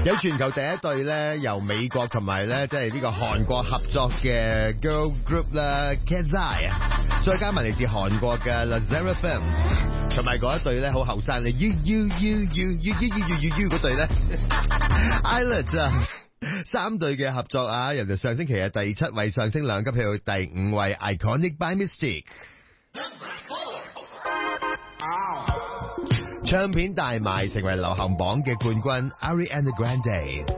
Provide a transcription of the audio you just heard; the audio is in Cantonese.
有全球第一對咧，由美國同埋咧即係呢個韓國合作嘅 girl group 啦 Cat's Eye 啊，再加埋嚟自韓國嘅 LE SSERAFIM，同埋嗰一對咧好後生嘅 you 嗰對咧 Islet 啊，三對嘅合作啊，由就上星期嘅第7位上升2級去到第5位 Iconic by Mystique。唱片大賣成為流行榜嘅冠軍 Ariana Grande。